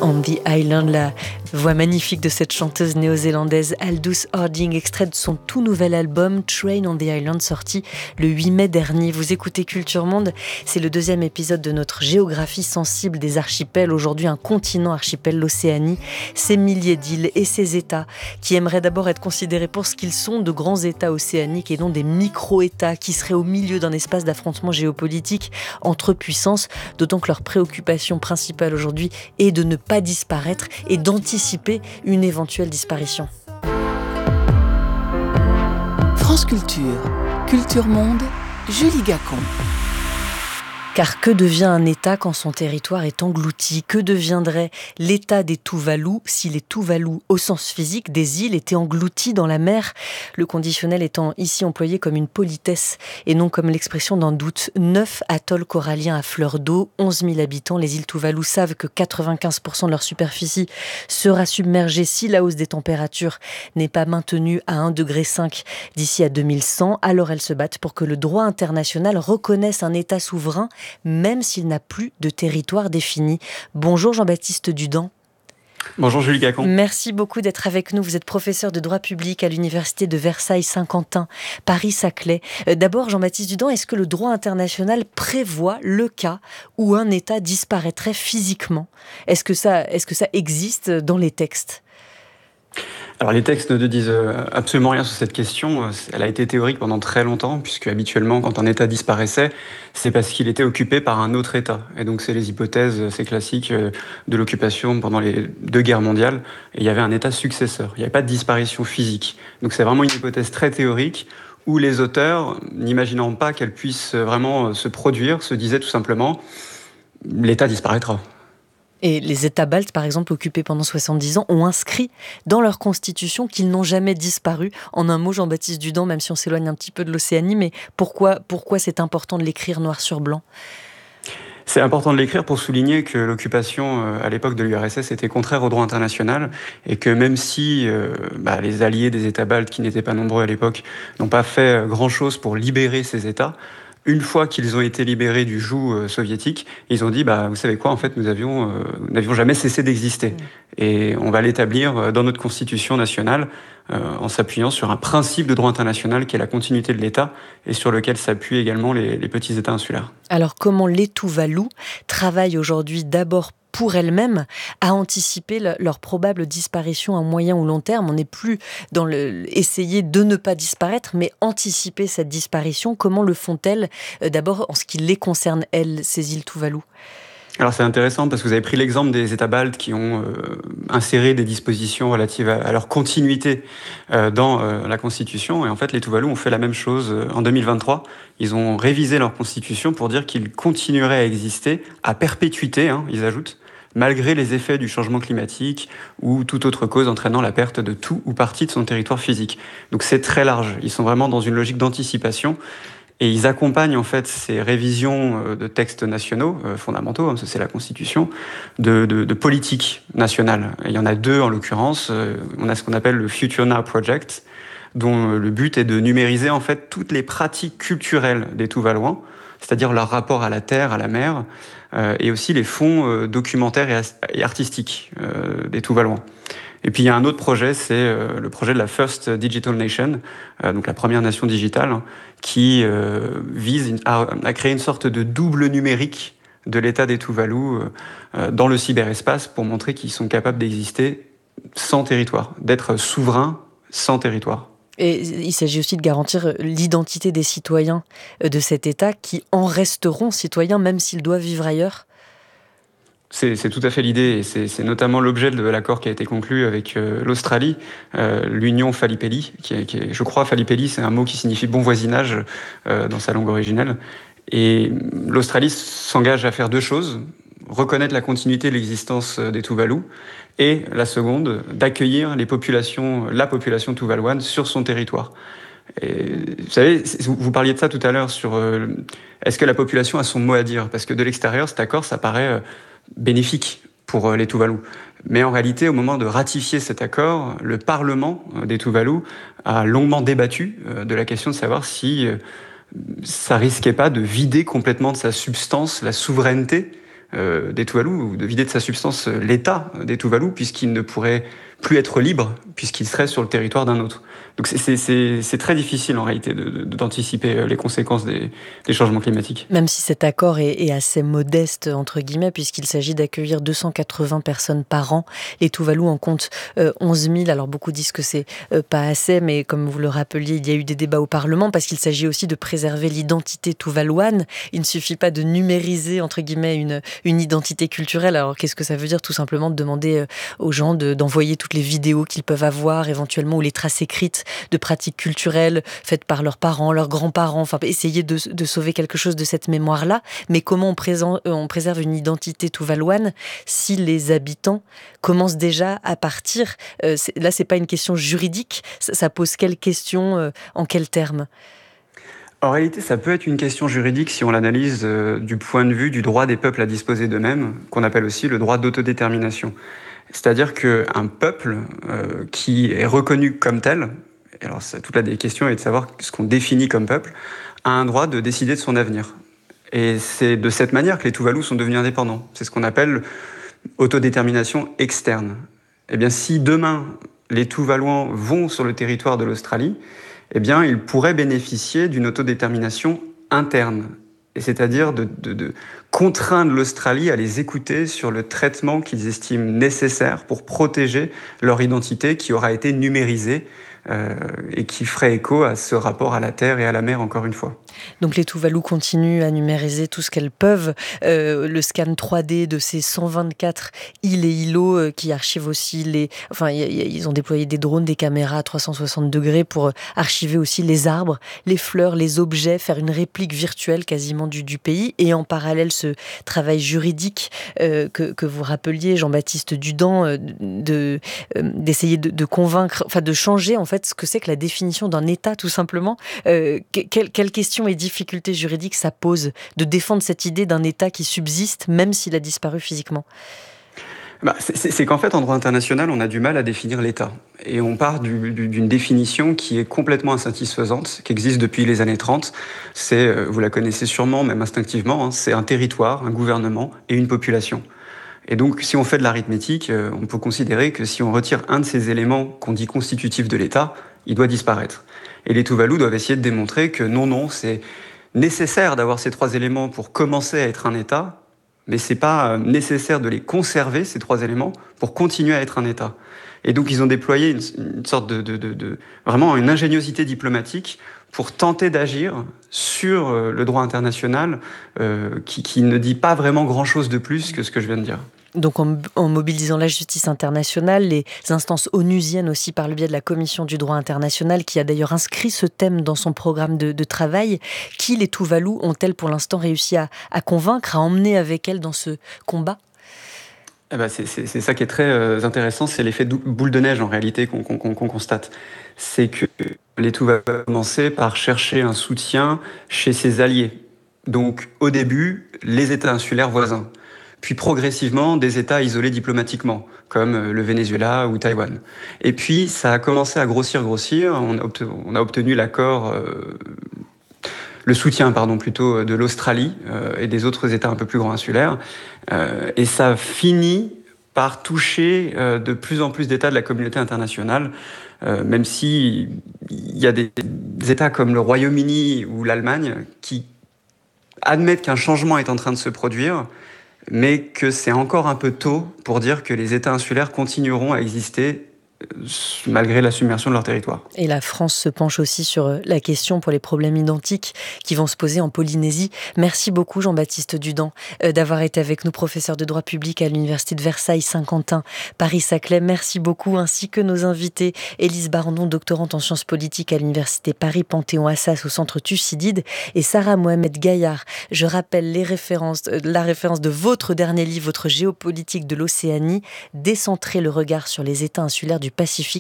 on the Island, la voix magnifique de cette chanteuse néo-zélandaise Aldous Harding, extrait de son tout nouvel album Train on the Island, sorti le 8 mai dernier. Vous écoutez Culture Monde, c'est le deuxième épisode de notre géographie sensible des archipels. Aujourd'hui, un continent archipel, l'Océanie, ses milliers d'îles et ses États qui aimeraient d'abord être considérés pour ce qu'ils sont, de grands États océaniques et non des micro-États qui seraient au milieu d'un espace d'affrontement géopolitique entre puissances, d'autant que leur préoccupation principale aujourd'hui est de ne pas disparaître et d'anticiper une éventuelle disparition. France Culture, Culture Monde, Julie Gacon. Car que devient un État quand son territoire est englouti ? Que deviendrait l'État des Tuvalu si les Tuvalu, au sens physique, des îles étaient engloutis dans la mer ? Le conditionnel étant ici employé comme une politesse et non comme l'expression d'un doute. 9 atolls coralliens à fleur d'eau, 11 000 habitants. Les îles Tuvalu savent que 95% de leur superficie sera submergée si la hausse des températures n'est pas maintenue à 1,5 degré d'ici à 2100. Alors elles se battent pour que le droit international reconnaisse un État souverain même s'il n'a plus de territoire défini. Bonjour Jean-Baptiste Dudan. Bonjour Julie Gacon. Merci beaucoup d'être avec nous. Vous êtes professeur de droit public à l'université de Versailles-Saint-Quentin, Paris-Saclay. D'abord, Jean-Baptiste Dudan, est-ce que le droit international prévoit le cas où un État disparaîtrait physiquement ? Est-ce que ça existe dans les textes ? Alors les textes ne disent absolument rien sur cette question. Elle a été théorique pendant très longtemps, puisque habituellement, quand un État disparaissait, c'est parce qu'il était occupé par un autre État. Et donc c'est les hypothèses, c'est classique, de l'occupation pendant les 2 guerres mondiales. Et il y avait un État successeur. Il n'y avait pas de disparition physique. Donc c'est vraiment une hypothèse très théorique, où les auteurs, n'imaginant pas qu'elle puisse vraiment se produire, se disaient tout simplement « l'État disparaîtra ». Et les États baltes, par exemple, occupés pendant 70 ans, ont inscrit dans leur constitution qu'ils n'ont jamais disparu. En un mot, Jean-Baptiste Dudan, même si on s'éloigne un petit peu de l'Océanie, mais pourquoi c'est important de l'écrire noir sur blanc ? C'est important de l'écrire pour souligner que l'occupation à l'époque de l'URSS était contraire au droit international et que même si les alliés des États baltes, qui n'étaient pas nombreux à l'époque, n'ont pas fait grand-chose pour libérer ces États, une fois qu'ils ont été libérés du joug soviétique, ils ont dit vous savez quoi, en fait nous n'avions jamais cessé d'exister et on va l'établir dans notre constitution nationale en s'appuyant sur un principe de droit international qui est la continuité de l'État et sur lequel s'appuient également les petits États insulaires. Alors comment les Tuvalu travaillent aujourd'hui d'abord pour elles-mêmes à anticiper leur probable disparition à moyen ou long terme. On n'est plus dans essayer de ne pas disparaître, mais anticiper cette disparition. Comment le font-elles d'abord en ce qui les concerne, elles, ces îles Tuvalu ? Alors c'est intéressant parce que vous avez pris l'exemple des États baltes qui ont inséré des dispositions relatives à leur continuité dans la Constitution. Et en fait, les Tuvalu ont fait la même chose en 2023. Ils ont révisé leur Constitution pour dire qu'ils continueraient à exister à perpétuité, ils ajoutent, malgré les effets du changement climatique ou toute autre cause entraînant la perte de tout ou partie de son territoire physique. Donc c'est très large. Ils sont vraiment dans une logique d'anticipation. Et ils accompagnent en fait ces révisions de textes nationaux fondamentaux, ça c'est la Constitution, de politiques nationales. Et il y en a 2 en l'occurrence. On a ce qu'on appelle le Future Now Project, dont le but est de numériser en fait toutes les pratiques culturelles des Tuvaluans, c'est-à-dire leur rapport à la terre, à la mer, et aussi les fonds documentaires et artistiques des Tuvaluans. Et puis il y a un autre projet, c'est le projet de la First Digital Nation, donc la première nation digitale, qui vise à créer une sorte de double numérique de l'État des Tuvalu dans le cyberespace pour montrer qu'ils sont capables d'exister sans territoire, d'être souverains sans territoire. Et il s'agit aussi de garantir l'identité des citoyens de cet État qui en resteront citoyens même s'ils doivent vivre ailleurs. C'est tout à fait l'idée, et c'est notamment l'objet de l'accord qui a été conclu avec l'Australie, l'Union Fali-Peli, qui est, je crois, Fali-Peli, c'est un mot qui signifie bon voisinage dans sa langue originelle. Et l'Australie s'engage à faire 2 choses, reconnaître la continuité de l'existence des Tuvalu, et la seconde, d'accueillir la population tuvaluane sur son territoire. Et, vous savez, vous parliez de ça tout à l'heure sur est-ce que la population a son mot à dire ? Parce que de l'extérieur, cet accord, ça paraît bénéfique pour les Tuvalu. Mais en réalité, au moment de ratifier cet accord, le Parlement des Tuvalu a longuement débattu de la question de savoir si ça risquait pas de vider complètement de sa substance la souveraineté des Tuvalu, ou de vider de sa substance l'État des Tuvalu, puisqu'il ne pourrait plus être libre, puisqu'il serait sur le territoire d'un autre. Donc c'est très difficile en réalité d'anticiper les conséquences des changements climatiques. Même si cet accord est assez modeste, entre guillemets, puisqu'il s'agit d'accueillir 280 personnes par an. Les Tuvalu en comptent 11 000. Alors beaucoup disent que c'est pas assez, mais comme vous le rappeliez, il y a eu des débats au Parlement, parce qu'il s'agit aussi de préserver l'identité tuvaluane. Il ne suffit pas de numériser, entre guillemets, une identité culturelle. Alors qu'est-ce que ça veut dire? Tout simplement de demander aux gens d'envoyer toutes les vidéos qu'ils peuvent avoir, éventuellement, ou les traces écrites de pratiques culturelles faites par leurs parents, leurs grands-parents, enfin essayer de sauver quelque chose de cette mémoire-là. Mais comment on préserve une identité tuvaluane si les habitants commencent déjà à partir? Là, c'est pas une question juridique, ça pose quelle question, en quels termes? En réalité, ça peut être une question juridique si on l'analyse du point de vue du droit des peuples à disposer d'eux-mêmes, qu'on appelle aussi le droit d'autodétermination. C'est-à-dire qu'un peuple qui est reconnu comme tel, et alors toute la question est de savoir ce qu'on définit comme peuple, a un droit de décider de son avenir. Et c'est de cette manière que les Tuvalu sont devenus indépendants. C'est ce qu'on appelle autodétermination externe. Eh bien, si demain, les Tuvaluans vont sur le territoire de l'Australie, eh bien, ils pourraient bénéficier d'une autodétermination interne. Et c'est-à-dire de contraindre l'Australie à les écouter sur le traitement qu'ils estiment nécessaire pour protéger leur identité qui aura été numérisée et qui ferait écho à ce rapport à la terre et à la mer, encore une fois. Donc les Tuvalu continuent à numériser tout ce qu'elles peuvent. Le scan 3D de ces 124 îles et îlots qui archivent aussi ils ont déployé des drones, des caméras à 360 degrés pour archiver aussi les arbres, les fleurs, les objets, faire une réplique virtuelle quasiment du pays. Et en parallèle, ce travail juridique que vous rappeliez, Jean-Baptiste Dudan, d'essayer de convaincre, enfin de changer en fait ce que c'est que la définition d'un État, tout simplement. Quelle question et difficultés juridiques ça pose de défendre cette idée d'un État qui subsiste même s'il a disparu physiquement? C'est qu'en fait, en droit international, on a du mal à définir l'État. Et on part d'une définition qui est complètement insatisfaisante, qui existe depuis les années 30. Vous la connaissez sûrement, même instinctivement, hein, c'est un territoire, un gouvernement et une population. Et donc, si on fait de l'arithmétique, on peut considérer que si on retire un de ces éléments qu'on dit constitutifs de l'État, il doit disparaître. Et les Tuvalu doivent essayer de démontrer que non, c'est nécessaire d'avoir ces trois éléments pour commencer à être un État, mais c'est pas nécessaire de les conserver, ces trois éléments, pour continuer à être un État. Et donc, ils ont déployé une sorte vraiment une ingéniosité diplomatique pour tenter d'agir sur le droit international qui ne dit pas vraiment grand-chose de plus que ce que je viens de dire. Donc en mobilisant la justice internationale, les instances onusiennes aussi par le biais de la Commission du droit international qui a d'ailleurs inscrit ce thème dans son programme de travail, qui les Tuvalu ont-elles pour l'instant réussi à convaincre, à emmener avec elles dans ce combat? C'est ça qui est très intéressant, c'est l'effet boule de neige en réalité qu'on constate. C'est que les Tuvalu ont commencé par chercher un soutien chez ses alliés. Donc au début, les États insulaires voisins. Puis progressivement, des États isolés diplomatiquement, comme le Venezuela ou Taïwan. Et puis, ça a commencé à grossir. On a obtenu le soutien plutôt de l'Australie et des autres États un peu plus grands insulaires. Et ça finit par toucher de plus en plus d'États de la communauté internationale, même si il y a des États comme le Royaume-Uni ou l'Allemagne qui admettent qu'un changement est en train de se produire, mais que c'est encore un peu tôt pour dire que les États insulaires continueront à exister malgré la submersion de leur territoire. Et la France se penche aussi sur la question pour les problèmes identiques qui vont se poser en Polynésie. Merci beaucoup Jean-Baptiste Dudan d'avoir été avec nous, professeur de droit public à l'Université de Versailles-Saint-Quentin, Paris-Saclay. Merci beaucoup, ainsi que nos invités, Élise Barandon, doctorante en sciences politiques à l'Université Paris-Panthéon-Assas au Centre Thucydide, et Sarah Mohamed Gaillard. Je rappelle la référence de votre dernier livre, votre géopolitique de l'Océanie, décentrer le regard sur les États insulaires du Pacifique